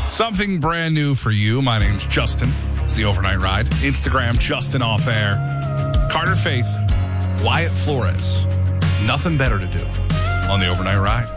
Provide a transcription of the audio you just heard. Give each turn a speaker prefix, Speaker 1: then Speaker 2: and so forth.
Speaker 1: Something brand new for you. My name's Justin. It's the Overnight Ride. Instagram, Justin Off Air. Carter Faith, Wyatt Flores. Nothing better to do on the Overnight Ride.